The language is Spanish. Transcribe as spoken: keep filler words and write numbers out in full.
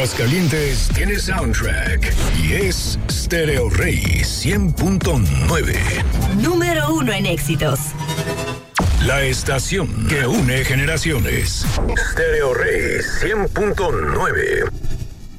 Aguascalientes tiene soundtrack y es Stereo Rey cien punto nueve. Número uno en éxitos. La estación que une generaciones. Stereo Rey cien punto nueve.